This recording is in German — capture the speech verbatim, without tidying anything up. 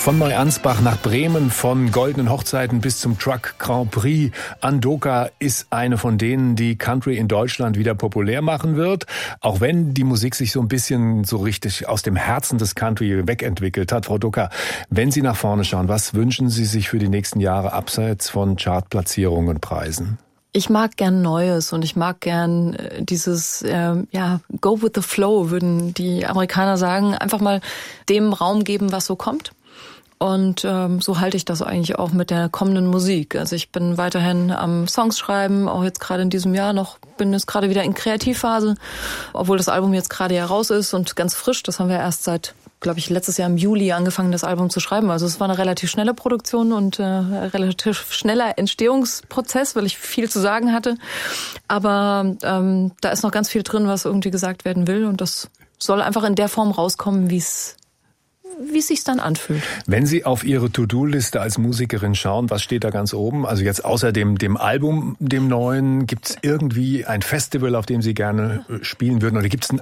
Von Neuansbach nach Bremen, von goldenen Hochzeiten bis zum Truck Grand Prix. Andoka ist eine von denen, die Country in Deutschland wieder populär machen wird. Auch wenn die Musik sich so ein bisschen so richtig aus dem Herzen des Country wegentwickelt hat. Frau Doka, wenn Sie nach vorne schauen, was wünschen Sie sich für die nächsten Jahre abseits von Chartplatzierungen und Preisen? Ich mag gern Neues und ich mag gern dieses, äh, ja, go with the flow, würden die Amerikaner sagen. Einfach mal dem Raum geben, was so kommt. Und ähm, so halte ich das eigentlich auch mit der kommenden Musik. Also ich bin weiterhin am Songs schreiben, auch jetzt gerade in diesem Jahr noch, bin jetzt gerade wieder in Kreativphase, obwohl das Album jetzt gerade ja raus ist und ganz frisch. Das haben wir erst seit, glaube ich, letztes Jahr im Juli angefangen, das Album zu schreiben. Also es war eine relativ schnelle Produktion und äh, relativ schneller Entstehungsprozess, weil ich viel zu sagen hatte. Aber ähm, da ist noch ganz viel drin, was irgendwie gesagt werden will. Und das soll einfach in der Form rauskommen, wie es wie es sich dann anfühlt. Wenn Sie auf Ihre To-Do-Liste als Musikerin schauen, was steht da ganz oben? Also jetzt außer dem, dem Album, dem neuen, gibt es irgendwie ein Festival, auf dem Sie gerne spielen würden? Oder gibt es einen